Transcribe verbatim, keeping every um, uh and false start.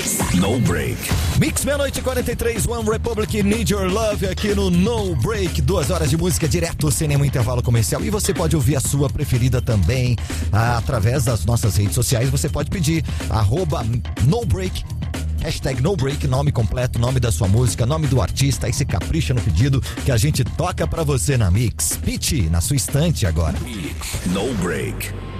No Break. Mix meia-noite e quarenta e três, One Republic, Need Your Love aqui no No Break. Duas horas de música direto, sem nenhum intervalo comercial. E você pode ouvir a sua preferida também ah, através das nossas redes sociais. Você pode pedir arroba No Break, hashtag No Break, nome completo, nome da sua música, nome do artista. Aí você capricha no pedido que a gente toca pra você na Mix. Pitty, na sua estante agora. No Break.